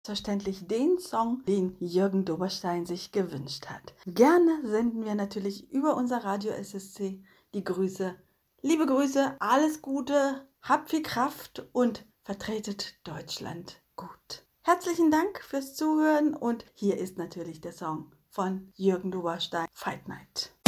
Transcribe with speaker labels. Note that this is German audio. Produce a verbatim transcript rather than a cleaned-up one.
Speaker 1: Selbstverständlich den Song, den Jürgen Doberstein sich gewünscht hat. Gerne senden wir natürlich über unser Radio S S C die Grüße. Liebe Grüße, alles Gute, habt viel Kraft und vertretet Deutschland gut. Herzlichen Dank fürs Zuhören und hier ist natürlich der Song von Jürgen Doberstein, Fight Night.